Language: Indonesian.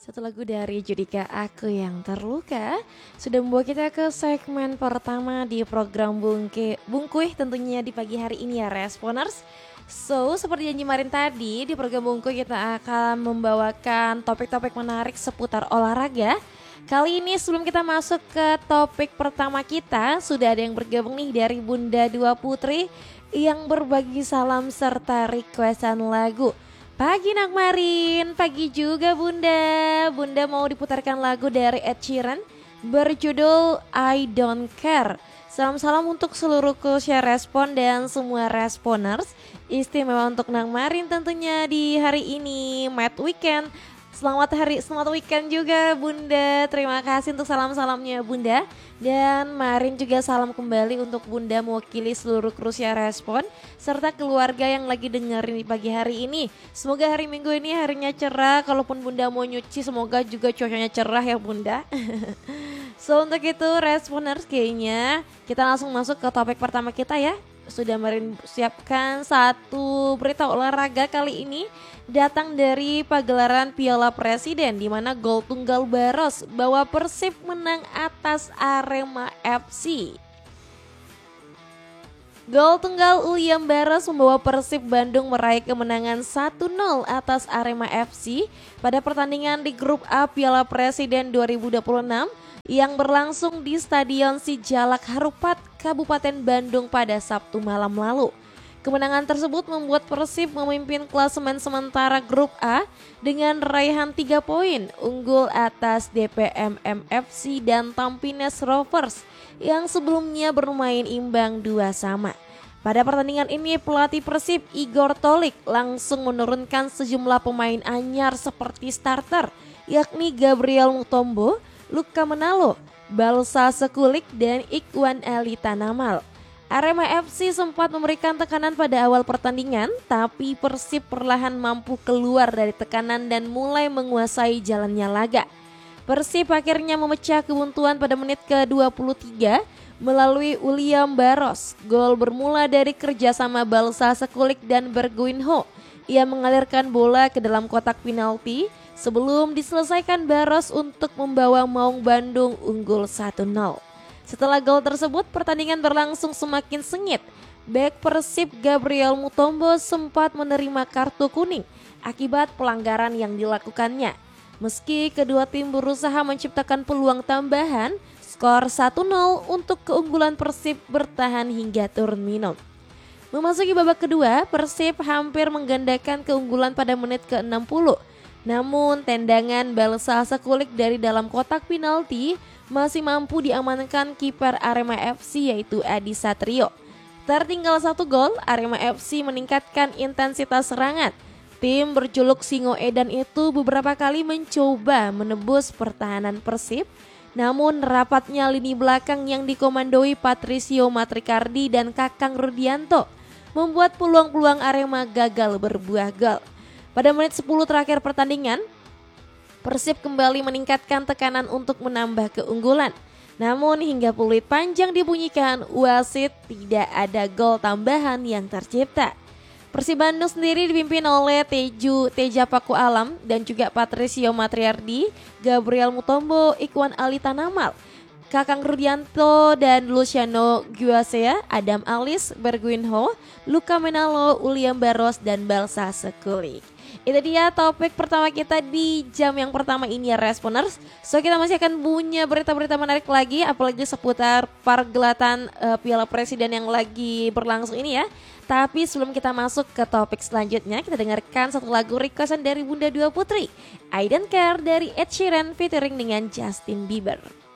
Satu lagu dari Judika Aku Yang Terluka sudah membawa kita ke segmen pertama di program Bungkuih tentunya di pagi hari ini ya Responers. So, seperti janji kemarin tadi di program Bungkuih kita akan membawakan topik-topik menarik seputar olahraga. Kali ini sebelum kita masuk ke topik pertama kita, sudah ada yang bergabung nih dari Bunda Dua Putri yang berbagi salam serta requestan lagu. Pagi Nakmarin, pagi juga Bunda. Bunda mau diputarkan lagu dari Ed Sheeran berjudul I Don't Care. Salam-salam untuk seluruh co-share respon dan semua responers. Istimewa untuk Nakmarin tentunya di hari ini, Mad Weekend. Selamat weekend juga Bunda. Terima kasih untuk salam-salamnya Bunda. Dan Marin juga salam kembali untuk Bunda mewakili seluruh Krusia Respon serta keluarga yang lagi dengerin di pagi hari ini. Semoga hari Minggu ini harinya cerah. Kalaupun Bunda mau nyuci semoga juga cuacanya cerah ya Bunda. So untuk itu Responers kayaknya kita langsung masuk ke topik pertama kita ya. Sudah Marin siapkan satu berita olahraga kali ini datang dari pagelaran Piala Presiden di mana gol tunggal Baros bawa Persib menang atas Arema FC. Gol tunggal Uliam Baros membawa Persib Bandung meraih kemenangan 1-0 atas Arema FC pada pertandingan di grup A Piala Presiden 2026 yang berlangsung di Stadion Sijalak Harupat, Kabupaten Bandung pada Sabtu malam lalu. Kemenangan tersebut membuat Persib memimpin klasemen sementara grup A dengan raihan 3 poin, unggul atas DPM FC dan Tampines Rovers yang sebelumnya bermain imbang 2-2. Pada pertandingan ini pelatih Persib Igor Tolik langsung menurunkan sejumlah pemain anyar seperti starter, yakni Gabriel Mutombo, Luka Menalo, Balsa Sekulik, dan Ikwan Ali Tanamal. Arema FC sempat memberikan tekanan pada awal pertandingan, tapi Persib perlahan mampu keluar dari tekanan dan mulai menguasai jalannya laga. Persib akhirnya memecah kebuntuan pada menit ke-23 melalui Uliam Baros. Gol bermula dari kerjasama Balsa Sekulik dan Berguinho. Ia mengalirkan bola ke dalam kotak penalti sebelum diselesaikan Baros untuk membawa Maung Bandung unggul 1-0. Setelah gol tersebut, pertandingan berlangsung semakin sengit. Bek Persib Gabriel Mutombo sempat menerima kartu kuning akibat pelanggaran yang dilakukannya. Meski kedua tim berusaha menciptakan peluang tambahan, skor 1-0 untuk keunggulan Persib bertahan hingga turun minum. Memasuki babak kedua, Persib hampir menggandakan keunggulan pada menit ke-60. Namun tendangan Balsa Sekulik dari dalam kotak penalti masih mampu diamankan kiper Arema FC yaitu Adi Satrio. Tertinggal 1 gol, Arema FC meningkatkan intensitas serangan. Tim berjuluk Singo Edan itu beberapa kali mencoba menembus pertahanan Persib, namun rapatnya lini belakang yang dikomandoi Patricio Matrikardi dan Kakang Rudianto membuat peluang-peluang Arema gagal berbuah gol. Pada menit 10 terakhir pertandingan, Persib kembali meningkatkan tekanan untuk menambah keunggulan. Namun hingga peluit panjang dibunyikan, wasit tidak ada gol tambahan yang tercipta. Persib Bandung sendiri dipimpin oleh Teja Paku Alam dan juga Patricio Matriardi, Gabriel Mutombo, Ikwan Ali Tanamal, Kakang Rudianto dan Luciano Guasea, Adam Alis, Berguinho, Luka Menalo, Uliam Baros, dan Balsa Sekulik. Itu dia topik pertama kita di jam yang pertama ini ya Responers. So kita masih akan punya berita-berita menarik lagi, apalagi seputar pergelatan Piala Presiden yang lagi berlangsung ini ya. Tapi sebelum kita masuk ke topik selanjutnya, kita dengarkan satu lagu requestan dari Bunda Dua Putri, I Don't Care dari Ed Sheeran featuring dengan Justin Bieber.